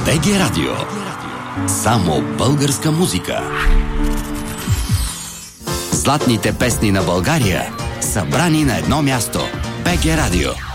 БГ Радио. Само българска музика. Златните песни на България, събрани на едно място. БГ Радио.